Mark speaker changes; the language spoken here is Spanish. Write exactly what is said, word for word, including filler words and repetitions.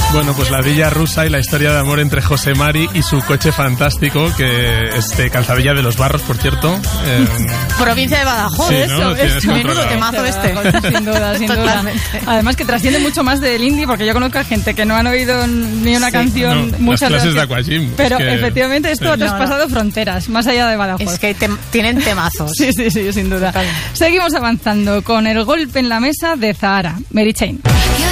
Speaker 1: Bueno, pues la villa rusa y la historia de amor entre José Mari y su coche fantástico, que es de Calzadilla de los Barros, por cierto. Eh,
Speaker 2: Provincia de Badajoz,
Speaker 1: sí,
Speaker 2: eso,
Speaker 1: ¿no?
Speaker 2: es
Speaker 1: Tienes
Speaker 2: menudo temazo este.
Speaker 3: Sin duda, sin duda. Además que trasciende mucho más del indie, porque yo conozco a gente que no han oído ni una
Speaker 2: Sí.
Speaker 3: canción,
Speaker 1: no,
Speaker 3: muchas
Speaker 1: las clases
Speaker 3: de
Speaker 1: de Aquagym.
Speaker 3: Pero
Speaker 1: es que,
Speaker 3: efectivamente esto
Speaker 1: sí.
Speaker 3: ha traspasado fronteras, más allá de Badajoz.
Speaker 2: Es que te, tienen temazos.
Speaker 3: Sí, sí, sí, sin duda. Seguimos avanzando con el golpe en la mesa de Zahara, Mary Chain.